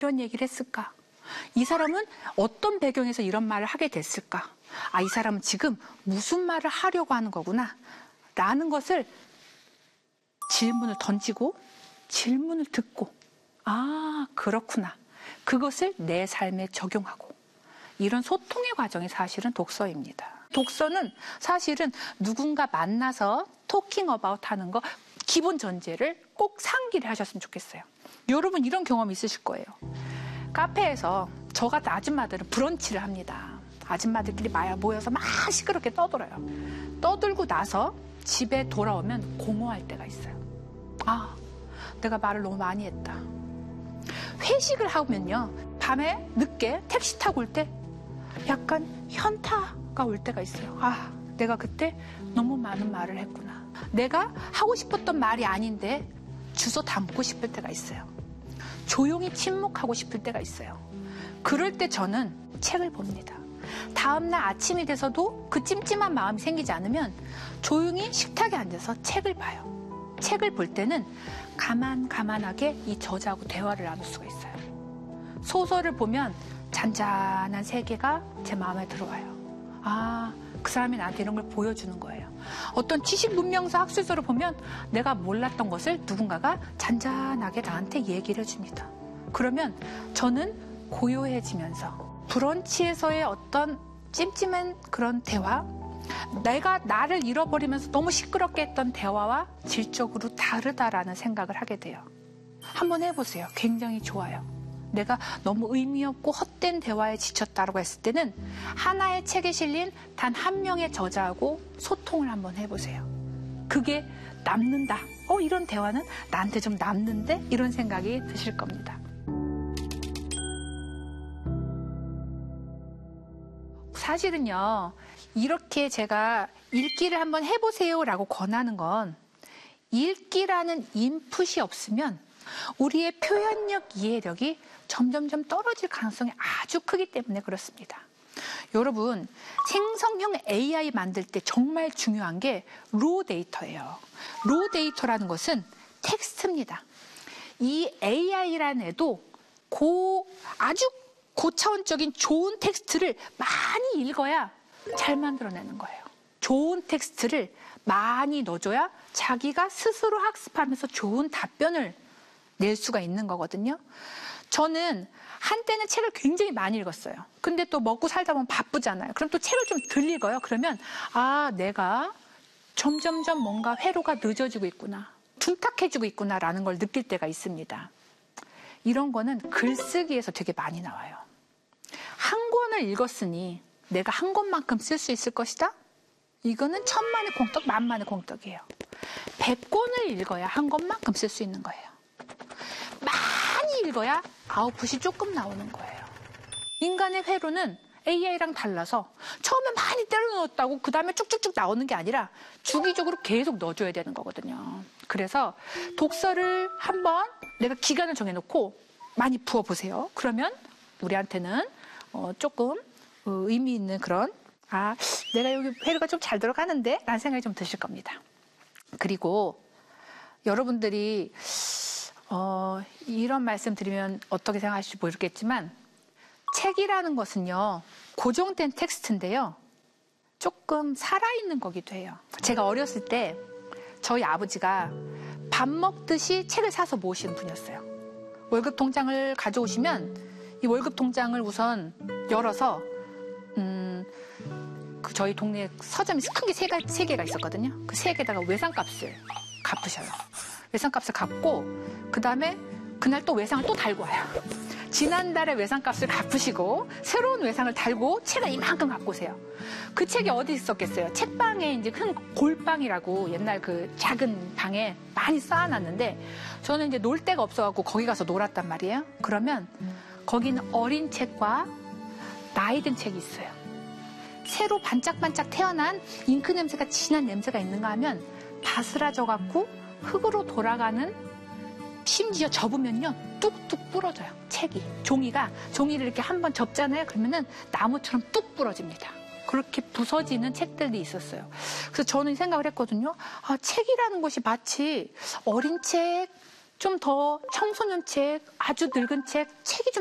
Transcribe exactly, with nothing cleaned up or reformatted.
이런 얘기를 했을까? 이 사람은 어떤 배경에서 이런 말을 하게 됐을까? 아, 이 사람은 지금 무슨 말을 하려고 하는 거구나 라는 것을 질문을 던지고 질문을 듣고 아, 그렇구나. 그것을 내 삶에 적용하고 이런 소통의 과정이 사실은 독서입니다. 독서는 사실은 누군가 만나서 토킹 어바웃 하는 거 기본 전제를 꼭 상기를 하셨으면 좋겠어요. 여러분 이런 경험 있으실 거예요. 카페에서 저 같은 아줌마들은 브런치를 합니다. 아줌마들끼리 마야 모여서 막 시끄럽게 떠들어요. 떠들고 나서 집에 돌아오면 공허할 때가 있어요. 아, 내가 말을 너무 많이 했다. 회식을 하면요, 밤에 늦게 택시 타고 올 때 약간 현타가 올 때가 있어요. 아, 내가 그때 너무 많은 말을 했구나. 내가 하고 싶었던 말이 아닌데 주워 담고 싶을 때가 있어요. 조용히 침묵하고 싶을 때가 있어요. 그럴 때 저는 책을 봅니다. 다음날 아침이 돼서도 그 찜찜한 마음이 생기지 않으면 조용히 식탁에 앉아서 책을 봐요. 책을 볼 때는 가만가만하게 이 저자하고 대화를 나눌 수가 있어요. 소설을 보면 잔잔한 세계가 제 마음에 들어와요. 아, 그 사람이 나한테 이런 걸 보여주는 거예요. 어떤 지식 문명서 학술서를 보면 내가 몰랐던 것을 누군가가 잔잔하게 나한테 얘기를 해줍니다. 그러면 저는 고요해지면서 브런치에서의 어떤 찜찜한 그런 대화, 내가 나를 잃어버리면서 너무 시끄럽게 했던 대화와 질적으로 다르다라는 생각을 하게 돼요. 한번 해보세요. 굉장히 좋아요. 내가 너무 의미 없고 헛된 대화에 지쳤다고 했을 때는 하나의 책에 실린 단 한 명의 저자하고 소통을 한번 해보세요. 그게 남는다. 어, 이런 대화는 나한테 좀 남는데? 이런 생각이 드실 겁니다. 사실은요, 이렇게 제가 읽기를 한번 해보세요라고 권하는 건 읽기라는 인풋이 없으면 우리의 표현력, 이해력이 점점점 떨어질 가능성이 아주 크기 때문에 그렇습니다. 여러분, 생성형 에이아이 만들 때 정말 중요한 게 로 데이터예요. 로 데이터라는 것은 텍스트입니다. 이 에이아이라는 애도 고, 아주 고차원적인 좋은 텍스트를 많이 읽어야 잘 만들어내는 거예요. 좋은 텍스트를 많이 넣어줘야 자기가 스스로 학습하면서 좋은 답변을 낼 수가 있는 거거든요. 저는 한때는 책을 굉장히 많이 읽었어요. 근데 또 먹고 살다 보면 바쁘잖아요. 그럼 또 책을 좀 덜 읽어요. 그러면 아, 내가 점점점 뭔가 회로가 늦어지고 있구나, 둔탁해지고 있구나라는 걸 느낄 때가 있습니다. 이런 거는 글쓰기에서 되게 많이 나와요. 한 권을 읽었으니 내가 한 권만큼 쓸 수 있을 것이다? 이거는 천만의 공떡, 만만의 공떡이에요. 백 권을 읽어야 한 권만큼 쓸 수 있는 거예요. 많이 읽어야 아웃풋이 조금 나오는 거예요. 인간의 회로는 에이아이랑 달라서 처음에 많이 때려넣었다고 그 다음에 쭉쭉쭉 나오는 게 아니라 주기적으로 계속 넣어줘야 되는 거거든요. 그래서 독서를 한번 내가 기간을 정해놓고 많이 부어보세요. 그러면 우리한테는 어 조금 의미 있는 그런, 아, 내가 여기 회로가 좀 잘 들어가는데? 라는 생각이 좀 드실 겁니다. 그리고 여러분들이 어, 이런 말씀 드리면 어떻게 생각하실지 모르겠지만 책이라는 것은요, 고정된 텍스트인데요, 조금 살아있는 거기도 해요. 제가 어렸을 때 저희 아버지가 밥 먹듯이 책을 사서 모으시는 분이었어요. 월급 통장을 가져오시면 이 월급 통장을 우선 열어서 음, 그 저희 동네에 서점이 큰 게 세 세 개가 있었거든요. 그 세 개다가 외상값을 갚으셔요. 외상값을 갚고 그 다음에 그날 또 외상을 또 달고 와요. 지난달에 외상값을 갚으시고 새로운 외상을 달고 책을 이만큼 갖고 오세요. 그 책이 어디 있었겠어요? 책방에 이제 큰 골방이라고 옛날 그 작은 방에 많이 쌓아놨는데 저는 이제 놀 데가 없어갖고 거기 가서 놀았단 말이에요. 그러면 거기는 어린 책과 나이 든 책이 있어요. 새로 반짝반짝 태어난 잉크 냄새가 진한 냄새가 있는가 하면 바스라져갖고 흙으로 돌아가는, 심지어 접으면요 뚝뚝 부러져요. 책이, 종이가, 종이를 이렇게 한번 접잖아요. 그러면은 나무처럼 뚝 부러집니다. 그렇게 부서지는 책들이 있었어요. 그래서 저는 생각을 했거든요. 아, 책이라는 것이 마치 어린 책, 좀 더 청소년 책, 아주 늙은 책, 책이 좀